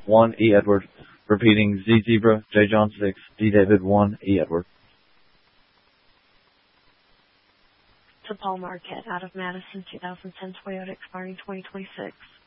1, E. Edward. Repeating, Z Zebra, J John 6, D David 1, E. Edward. To Paul Marquette, out of Madison, 2010 Toyota, expiring 2026.